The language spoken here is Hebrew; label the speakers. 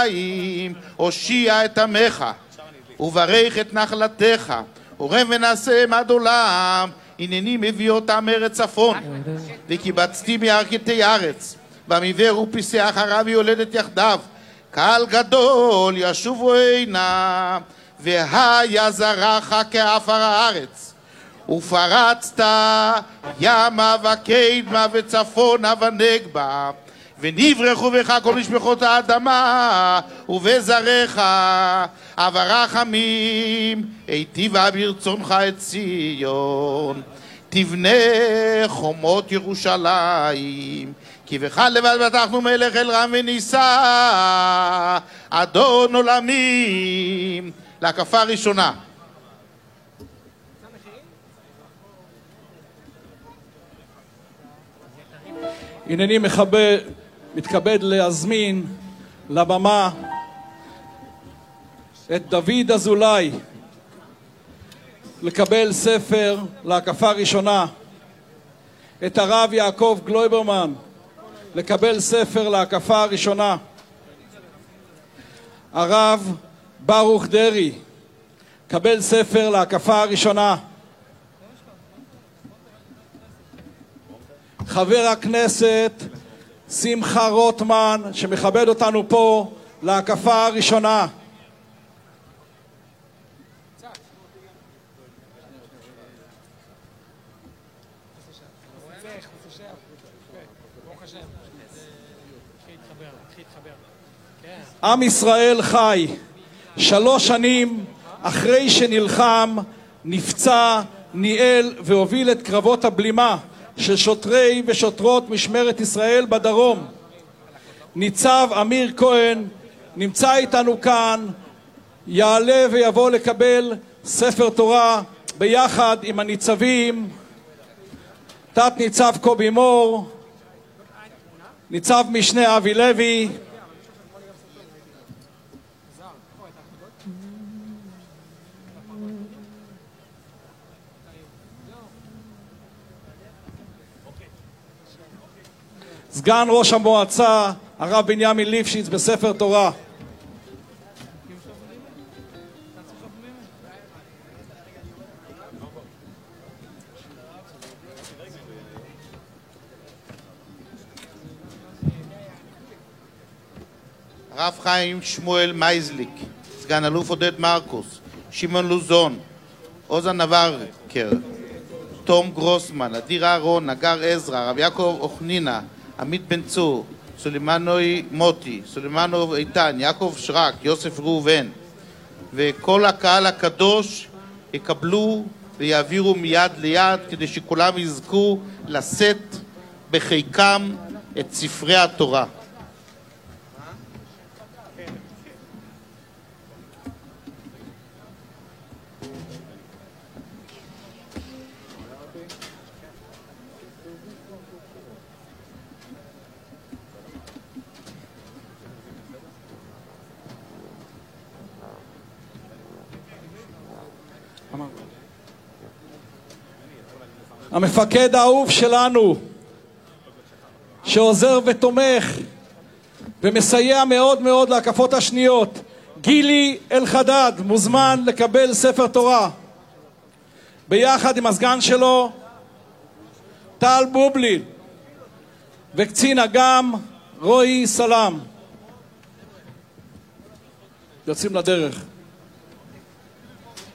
Speaker 1: הושיע את עמך וברך את נחלתך ורם ונעשם עד עולם. הנני מביא אותם ארץ צפון וקיבצתי מירכתי ארץ במבאר ופסי אחריו יולדת יחדיו. קהל גדול ישובו הנה והיה זרעך כעפר הארץ ופרצת ימה וקדמה וצפונה ונגבה ונברחו בך כל משפחות האדמה ובזרעך אברך עמים היטיבה ברצונך את ציון תבנה חומות ירושלים כי בך לבד בטחנו מלך אל רם ונישא אדון עולמים. להקפה ראשונה.
Speaker 2: הנני מתכבד להזמין לבמה את דוד אזולאי לקבל ספר להקפה ראשונה, את הרב יעקב גלויברמן לקבל ספר להקפה ראשונה, הרב ברוך דרי קבל ספר להקפה ראשונה, חבר הכנסת שמחה רוטמן שמכבד אותנו פה להקפה ראשונה, עם ישראל חי. 3 שנים אחרי שנלחם, נפצע, ניהל והוביל את קרבות הבלימה של שוטרי ושוטרות משמרת ישראל בדרום. ניצב אמיר כהן נמצא איתנו כאן, יעלה ויבוא לקבל ספר תורה ביחד עם הניצבים תת ניצב קובי מור, ניצב משנה אבי לוי, סגן ראש המועצה הרב בנימין ליפשיץ בספר תורה,
Speaker 1: הרב חיים שמואל מייזליק, סגן אלוף עודד מרקוס, שמעון לוזון, אוזן נברקר, תום גרוסמן, אדיר אהרון, נגר עזרא, רב יעקב אוכנינה, עמית בן צור, סולימנוי מוטי, סולימנוב איתן, יעקב שרק, יוסף ראובן, וכל הקהל הקדוש יקבלו ויעבירו מיד ליד כדי שכולם יזכו לשאת בחיקם את ספרי התורה.
Speaker 2: המפקד האהוב שלנו שעוזר ותומך ומסייע מאוד מאוד להקפות השניות, גילי אלחדד, מוזמן לקבל ספר תורה ביחד עם הסגן שלו טל בובלין וקצין אג"ם רועי סלם. יוצאים לדרך.